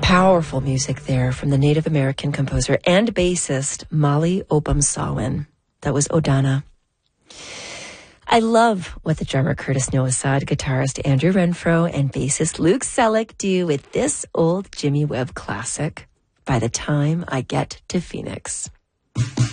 Powerful music there from the Native American composer and bassist Molly Obum-Sawin. That was Odana. I love what the drummer Curtis Noah-Sad, guitarist Andrew Renfro, and bassist Luke Selleck do with this old Jimmy Webb classic, By the Time I Get to Phoenix.